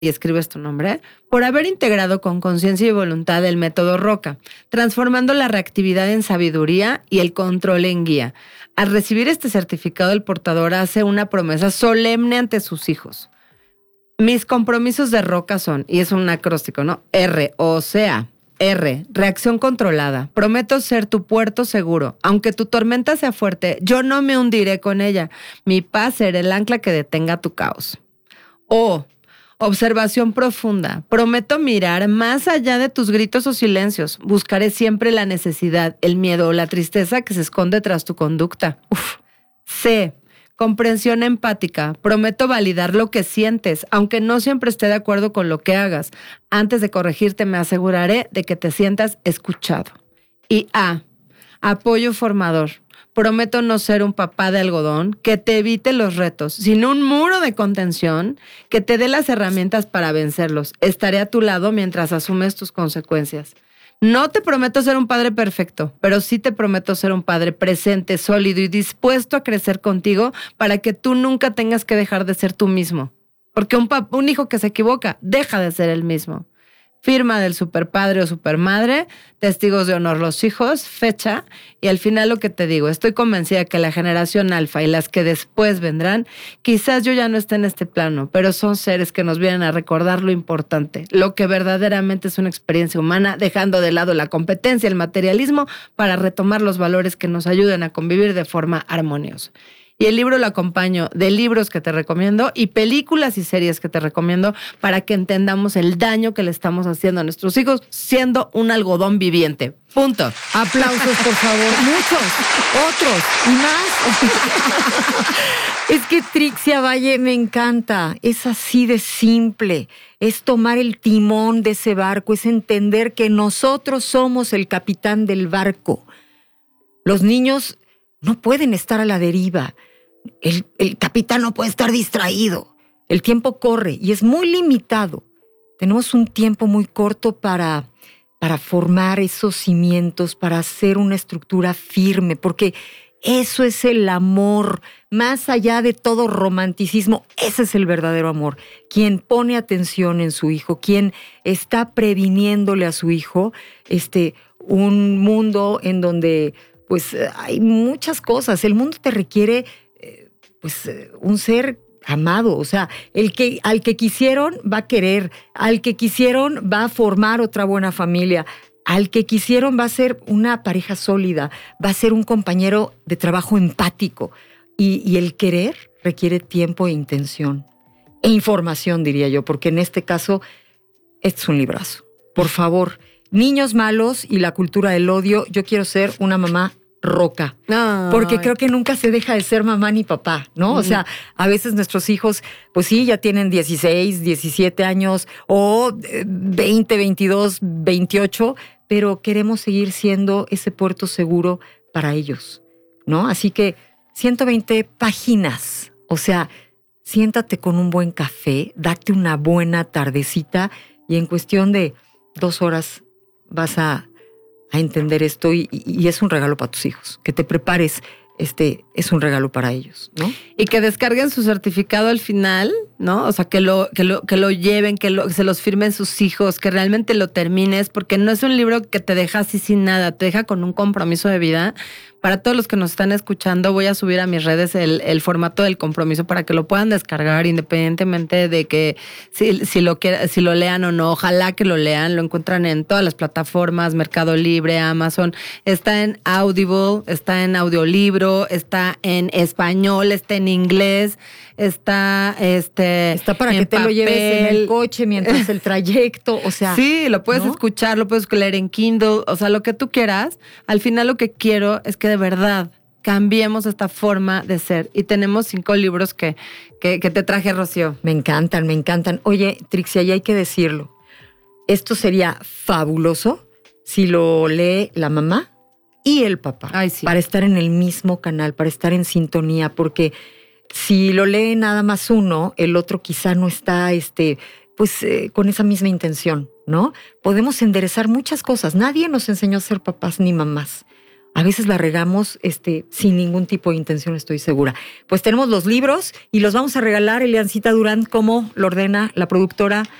y escribes tu nombre, por haber integrado con conciencia y voluntad el método Roca, transformando la reactividad en sabiduría y el control en guía. Al recibir este certificado, el portador hace una promesa solemne ante sus hijos. Mis compromisos de Roca son, y es un acróstico, ¿no? R-O-C-A. R, reacción controlada. Prometo ser tu puerto seguro. Aunque tu tormenta sea fuerte, yo no me hundiré con ella. Mi paz será el ancla que detenga tu caos. O, observación profunda. Prometo mirar más allá de tus gritos o silencios. Buscaré siempre la necesidad, el miedo o la tristeza que se esconde tras tu conducta. C, comprensión empática. Prometo validar lo que sientes, aunque no siempre esté de acuerdo con lo que hagas. Antes de corregirte, me aseguraré de que te sientas escuchado. Y A, apoyo formador. Prometo no ser un papá de algodón que te evite los retos, sino un muro de contención que te dé las herramientas para vencerlos. Estaré a tu lado mientras asumes tus consecuencias. No te prometo ser un padre perfecto, pero sí te prometo ser un padre presente, sólido y dispuesto a crecer contigo para que tú nunca tengas que dejar de ser tú mismo. Porque un hijo que se equivoca deja de ser el mismo. Firma del superpadre o supermadre, testigos de honor los hijos, fecha, y al final lo que te digo, estoy convencida que la generación alfa y las que después vendrán, quizás yo ya no esté en este plano, pero son seres que nos vienen a recordar lo importante, lo que verdaderamente es una experiencia humana, dejando de lado la competencia, el materialismo, para retomar los valores que nos ayuden a convivir de forma armoniosa. Y el libro lo acompaño de libros que te recomiendo y películas y series que te recomiendo para que entendamos el daño que le estamos haciendo a nuestros hijos siendo un algodón viviente. Punto. Aplausos, por favor. Muchos, otros y más. Es que Trixia Valle me encanta. Es así de simple. Es tomar el timón de ese barco. Es entender que nosotros somos el capitán del barco. Los niños no pueden estar a la deriva. El capitán no puede estar distraído. El tiempo corre y es muy limitado. Tenemos un tiempo muy corto para formar esos cimientos, para hacer una estructura firme, porque eso es el amor, más allá de todo romanticismo, ese es el verdadero amor. Quien pone atención en su hijo, quien está previniéndole a su hijo un mundo en donde pues hay muchas cosas. El mundo te requiere un ser amado, o sea, al que quisieron va a querer, al que quisieron va a formar otra buena familia, al que quisieron va a ser una pareja sólida, va a ser un compañero de trabajo empático. Y el querer requiere tiempo e intención. E información, diría yo, porque en este caso, este es un librazo. Por favor, Niños malos y la cultura del odio, yo quiero ser una mamá Roca, porque creo que nunca se deja de ser mamá ni papá, ¿no? O sea, a veces nuestros hijos, pues sí, ya tienen 16, 17 años o 20, 22, 28, pero queremos seguir siendo ese puerto seguro para ellos, ¿no? Así que 120 páginas, o sea, siéntate con un buen café, date una buena tardecita y en cuestión de 2 horas vas a entender esto y es un regalo para tus hijos. Que te prepares, es un regalo para ellos, ¿no? Y que descarguen su certificado al final, ¿no? O sea, que lo lleven, que se los firmen sus hijos, que realmente lo termines, porque no es un libro que te deja así sin nada, te deja con un compromiso de vida. Para todos los que nos están escuchando, voy a subir a mis redes el formato del compromiso para que lo puedan descargar independientemente de que si lo lean o no. Ojalá que lo lean. Lo encuentran en todas las plataformas, Mercado Libre, Amazon. Está en Audible, está en audiolibro, está en español, está en inglés, está para que te lo lleves en el coche mientras el trayecto, o sea. Sí, lo puedes ¿no? escuchar, lo puedes leer en Kindle, o sea, lo que tú quieras. Al final lo que quiero es que de verdad cambiemos esta forma de ser. Y tenemos 5 libros que te traje, Rocío. Me encantan, me encantan. Oye, Trixia, y hay que decirlo. Esto sería fabuloso si lo lee la mamá y el papá. Ay, sí. Para estar en el mismo canal, para estar en sintonía, porque si lo lee nada más uno, el otro quizá no está con esa misma intención, ¿no? Podemos enderezar muchas cosas. Nadie nos enseñó a ser papás ni mamás. a veces la regamos sin ningún tipo de intención, estoy segura. Pues tenemos los libros y los vamos a regalar, Eliancita Durán, como lo ordena la productora